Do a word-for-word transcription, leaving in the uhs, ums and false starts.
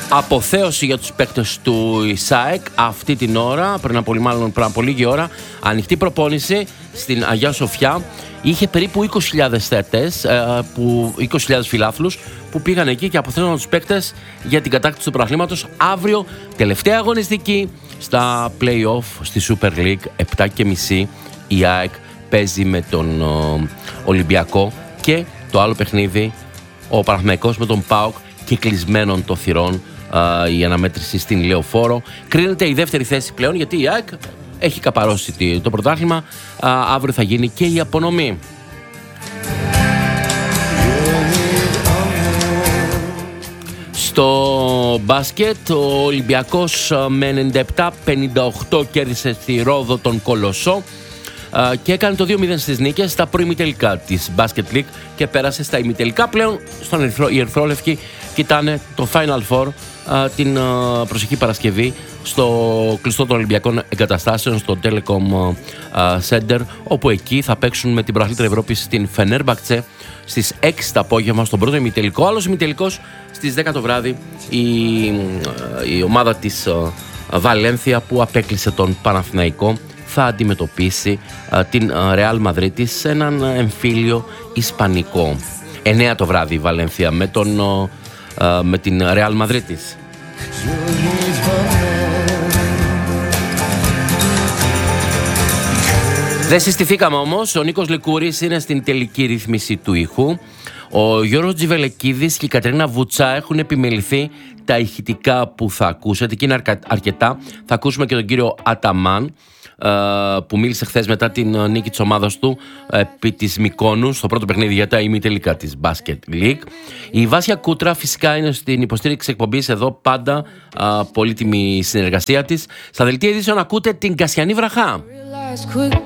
Αποθέωση για τους παίκτες του ΙΣΑΕΚ αυτή την ώρα, πριν από, μάλλον, πριν από λίγη ώρα. Ανοιχτή προπόνηση στην Αγία Σοφιά. Είχε περίπου είκοσι χιλιάδες θεατές, που, είκοσι χιλιάδες φιλάθλους που πήγαν εκεί και αποθέωσαν τους παίκτες για την κατάκτηση του πρωταθλήματος. Αύριο τελευταία αγωνιστική στα play-off στη Super League, επτά και μισή η ΑΕΚ παίζει με τον ο, Ολυμπιακό, και το άλλο παιχνίδι ο Παναθηναϊκός με τον ΠΑΟΚ, και κλεισμένων των θυρών α, η αναμέτρηση στην Λεωφόρο. Κρίνεται η δεύτερη θέση πλέον, γιατί η ΑΕΚ έχει καπαρώσει το πρωτάθλημα. Α, αύριο θα γίνει και η απονομή. Στο μπάσκετ, ο Ολυμπιακός με ενενήντα επτά πενήντα οκτώ κέρδισε στη Ρόδο τον Κολοσσό και έκανε το δύο μηδέν στις νίκες στα προημιτελικά της Basket League και πέρασε στα ημιτελικά. Πλέον στον ερυθρό, οι ερυθρόλευκοι κοιτάνε το Final Four α, την α, προσεχή Παρασκευή στο κλειστό των Ολυμπιακών Εγκαταστάσεων, στο Telecom α, Center, όπου εκεί θα παίξουν με την πρωταθλήτρια Ευρώπης στην Φενέρμπαχτσε στις έξι το απόγευμα στον πρώτο ημιτελικό. Άλλος ημιτελικός στις δέκα το βράδυ, η, η ομάδα της α, Βαλένθια, που απέκλεισε τον Παναθηναϊκό, θα αντιμετωπίσει α, την Ρεάλ Μαδρίτη σε έναν εμφύλιο ισπανικό. εννέα το βράδυ η Βαλένθια με, τον, α, με την Ρεάλ Μαδρίτη. Δεν συστηθήκαμε όμως. Ο Νίκος Λικούρης είναι στην τελική ρύθμιση του ήχου. Ο Γιώργος Τζιβελεκίδης και η Κατερίνα Βουτσά έχουν επιμεληθεί τα ηχητικά που θα ακούσετε, και είναι αρκετά. Θα ακούσουμε και τον κύριο Αταμάν, που μίλησε χθες μετά την νίκη της ομάδας του επί της Μυκόνου στο πρώτο παιχνίδι για τα ημιτελικά της Basket League. Η Βάσια Κούτρα φυσικά είναι στην υποστήριξη εκπομπής εδώ, πάντα α, πολύτιμη συνεργασία της. Στα δελτία ειδήσεων ακούτε την Κασιανή Βραχά.